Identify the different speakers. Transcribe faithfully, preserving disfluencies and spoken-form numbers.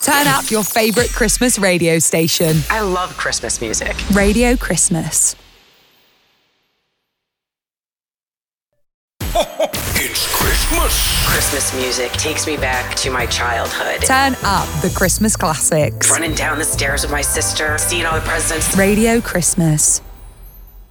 Speaker 1: Turn up your favourite Christmas radio station.
Speaker 2: I love Christmas music.
Speaker 1: Radio Christmas.
Speaker 3: It's Christmas.
Speaker 2: Christmas music takes me back to my childhood.
Speaker 1: Turn up the Christmas classics.
Speaker 2: Running down the stairs with my sister, seeing all the presents.
Speaker 1: Radio Christmas.